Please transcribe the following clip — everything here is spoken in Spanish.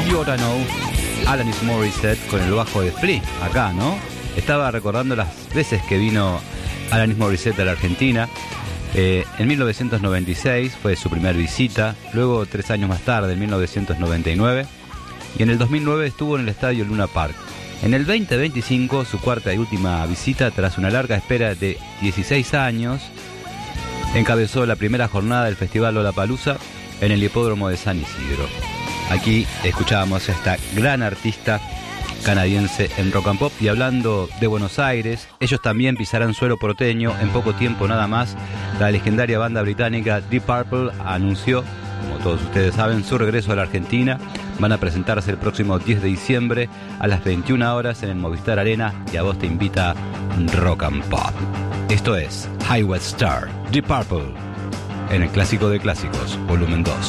You Oughta Know, Alanis Morissette con el bajo de Flea, acá, ¿no? Estaba recordando las veces que vino Alanis Morissette a la Argentina. En 1996 fue su primera visita, luego 3 años más tarde, en 1999, y en el 2009 estuvo en el estadio Luna Park. En el 2025, su cuarta y última visita, tras una larga espera de 16 años, encabezó la primera jornada del Festival Lollapalooza en el hipódromo de San Isidro. Aquí escuchábamos a esta gran artista canadiense en rock and pop. Y hablando de Buenos Aires, ellos también pisarán suelo porteño en poco tiempo nada más. La legendaria banda británica Deep Purple anunció, como todos ustedes saben, su regreso a la Argentina. Van a presentarse el próximo 10 de diciembre a las 21 horas en el Movistar Arena, y a vos te invita Rock and Pop. Esto es Highway Star, Deep Purple, en el Clásico de Clásicos, volumen 2.